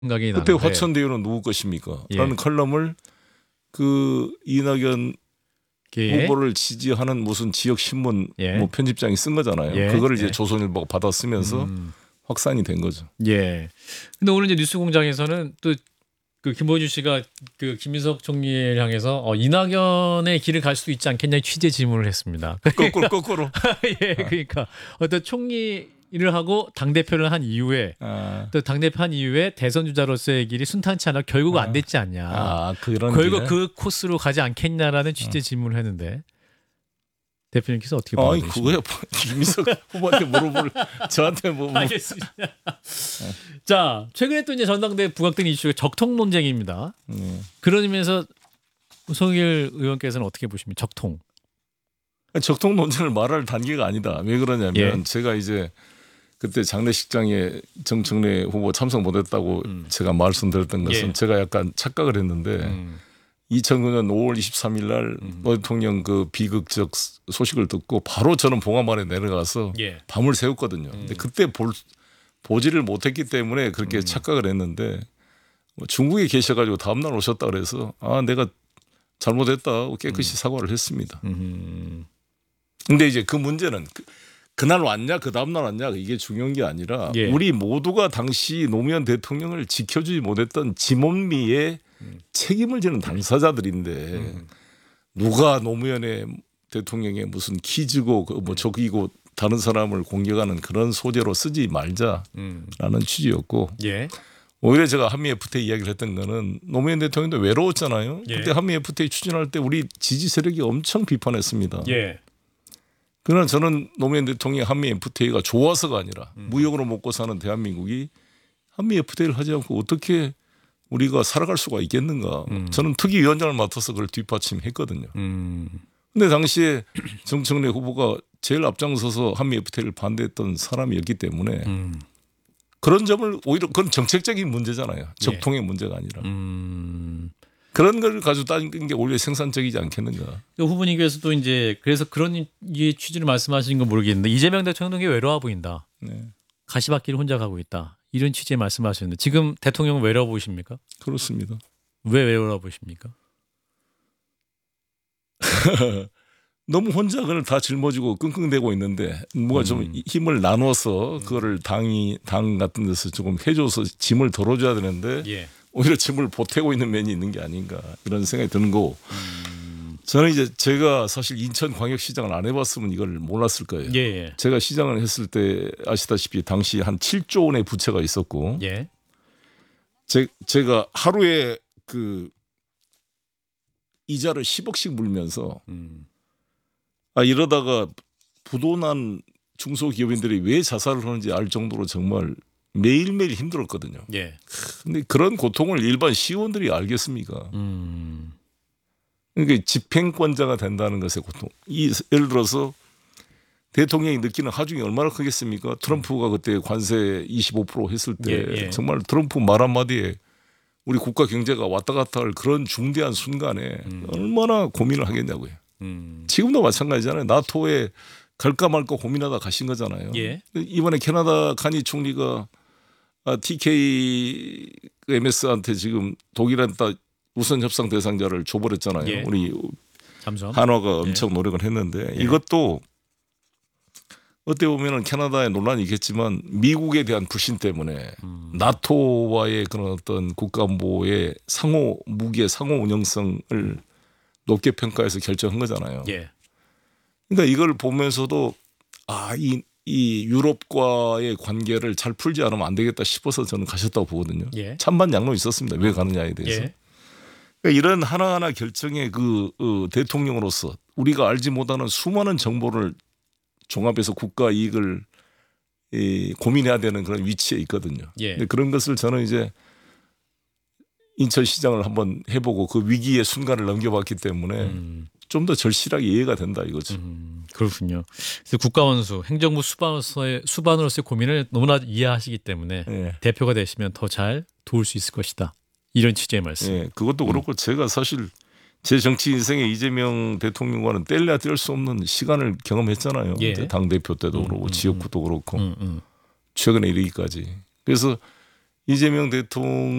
생각이 그때 나는데 화천대유는 누구 것입니까? 예. 라는 칼럼을 그 이낙연 예. 후보를 지지하는 무슨 지역 신문 예. 뭐 편집장이 쓴 거잖아요. 예. 그거를 이제 예. 조선일보가 받아쓰면서 확산이 된 거죠. 예. 근데 오늘 이제 뉴스공장에서는 또 그 김보준 씨가 그 김민석 총리를 향해서 이낙연의 길을 갈 수도 있지 않겠냐 취재 질문을 했습니다. 거꾸로. 예, 그러니까 어떤 총리 일을 하고 당 대표를 한 이후에 또 당 대표 한 이후에 대선 주자로서의 길이 순탄치 않아 결국 안 됐지 않냐. 그런 결국 게. 그 코스로 가지 않겠냐라는 취재 질문을 했는데 대표님께서 어떻게 받아들이십니까? 그거야 김민석 후보한테 물어볼 저한테 뭐. 알겠습니다. 자, 최근에 또 이제 전당대회 부각된 이슈가 적통 논쟁입니다. 그런 의미에서 송일 의원께서는 어떻게 보십니까? 적통 논쟁을 말할 단계가 아니다. 왜 그러냐면 예. 제가 제가 이제 그때 장례식장에 정청래 후보 참석 못했다고 제가 말씀드렸던 것은 예. 제가 약간 착각을 했는데 2009년 5월 23일 날 대통령 그 비극적 소식을 듣고 바로 저는 봉화마을에 내려가서 예. 밤을 새웠거든요. 근데 그때 보지를 못했기 때문에 그렇게 착각을 했는데 뭐 중국에 계셔가지고 다음날 오셨다 그래서 내가 잘못했다 깨끗이 사과를 했습니다. 근데 이제 그 문제는 그날 왔냐 그 다음날 왔냐 이게 중요한 게 아니라 예. 우리 모두가 당시 노무현 대통령을 지켜주지 못했던 지몬미의 책임을 지는 당사자들인데 누가 노무현의 대통령의 무슨 키즈고 뭐 적이고 다른 사람을 공격하는 그런 소재로 쓰지 말자라는 취지였고 예. 오히려 제가 한미 FTA 이야기를 했던 거는 노무현 대통령도 외로웠잖아요. 예. 그때 한미 FTA 추진할 때 우리 지지 세력이 엄청 비판했습니다. 예. 그러나 저는 노무현 대통령이 한미 FTA가 좋아서가 아니라 무역으로 먹고 사는 대한민국이 한미 FTA를 하지 않고 어떻게 우리가 살아갈 수가 있겠는가. 저는 특위위원장을 맡아서 그걸 뒷받침했거든요. 근데 당시에 정청래 후보가 제일 앞장서서 한미 FTA를 반대했던 사람이었기 때문에 그런 점을 오히려 그건 정책적인 문제잖아요. 적통의 문제가 아니라. 그런 걸 가지고 따지는 게 오히려 생산적이지 않겠는가. 후보님께서도 이제 그래서 그런 취지를 말씀하신 건 모르겠는데 이재명 대통령이 외로워 보인다. 네. 가시밭길을 혼자 가고 있다. 이런 취지의 말씀하셨는데 지금 대통령은 외로워 보이십니까? 그렇습니다. 왜 외로워 보이십니까? 너무 혼자 그걸 다 짊어지고 끙끙대고 있는데 뭐가 좀 힘을 나눠서 그거를 당 같은 데서 조금 해줘서 짐을 덜어줘야 되는데 예. 오히려 짐을 보태고 있는 면이 있는 게 아닌가 이런 생각이 드는 거고 저는 이제 제가 사실 인천광역시장을 안 해봤으면 이걸 몰랐을 거예요. 예. 제가 시장을 했을 때 아시다시피 당시 한 7조 원의 부채가 있었고 예. 제가 하루에 그 이자를 10억씩 물면서 이러다가 부도난 중소기업인들이 왜 자살을 하는지 알 정도로 정말 매일매일 힘들었거든요. 예. 근데 그런 고통을 일반 시의원들이 알겠습니까? 그러니까 집행권자가 된다는 것의 고통. 예를 들어서 대통령이 느끼는 하중이 얼마나 크겠습니까? 트럼프가 그때 관세 25% 했을 때 정말 트럼프 말 한마디에 우리 국가 경제가 왔다 갔다 할 그런 중대한 순간에 얼마나 고민을 하겠냐고요. 지금도 마찬가지잖아요. 나토에 갈까 말까 고민하다 가신 거잖아요. 예. 이번에 캐나다 카니 총리가 TK MS한테 지금 독일한테 우선 협상 대상자를 줘버렸잖아요. 예. 우리 잠시만. 한화가 엄청 노력을 했는데 이것도 어떻게 보면은 캐나다의 논란이 있겠지만 미국에 대한 불신 때문에 나토와의 그런 어떤 국가안보의 상호 무기의 상호 운영성을 높게 평가해서 결정한 거잖아요. 예. 그러니까 이걸 보면서도 이 유럽과의 관계를 잘 풀지 않으면 안 되겠다 싶어서 저는 가셨다고 보거든요. 예. 찬반 양론 있었습니다. 왜 가느냐에 대해서. 예. 그러니까 이런 하나하나 결정의 대통령으로서 우리가 알지 못하는 수많은 정보를 종합해서 국가 이익을 고민해야 되는 그런 위치에 있거든요. 예. 근데 그런 것을 저는 이제 인천시장을 한번 해보고 그 위기의 순간을 넘겨봤기 때문에 좀 더 절실하게 이해가 된다 이거죠. 그렇군요. 그래서 국가원수, 행정부 수반으로서의 고민을 너무나 이해하시기 때문에 대표가 되시면 더 잘 도울 수 있을 것이다. 이런 취지의 말씀. 그것도 그렇고 제가 사실 제 정치 인생에 이재명 대통령과는 뗄래야 뗄 수 없는 시간을 경험했잖아요. 당 대표 때도 그렇고 지역구도 그렇고 최근에 이르기까지. 그래서 이재명 대통령